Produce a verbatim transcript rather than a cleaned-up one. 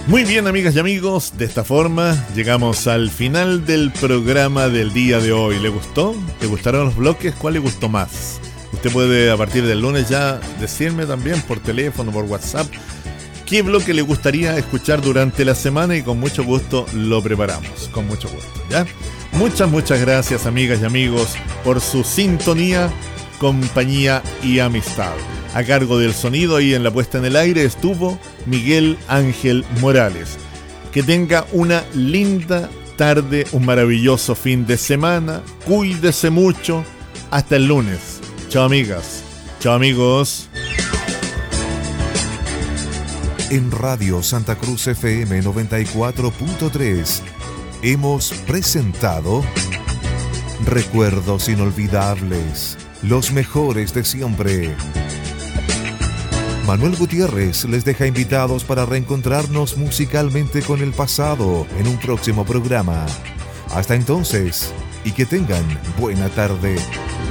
Muy bien, amigas y amigos, de esta forma llegamos al final del programa del día de hoy. ¿Le gustó? ¿Le gustaron los bloques? ¿Cuál le gustó más? Usted puede a partir del lunes ya decirme también por teléfono, por WhatsApp, qué bloque le gustaría escuchar durante la semana y con mucho gusto lo preparamos, con mucho gusto, ¿ya? Muchas, muchas gracias, amigas y amigos, por su sintonía, compañía y amistad. A cargo del sonido y en la puesta en el aire estuvo Miguel Ángel Morales. Que tenga una linda tarde, un maravilloso fin de semana. Cuídese mucho. Hasta el lunes. Chao, amigas. Chao, amigos. En Radio Santa Cruz F M noventa y cuatro punto tres hemos presentado Recuerdos Inolvidables, los mejores de siempre. Manuel Gutiérrez les deja invitados para reencontrarnos musicalmente con el pasado en un próximo programa. Hasta entonces, y que tengan buena tarde.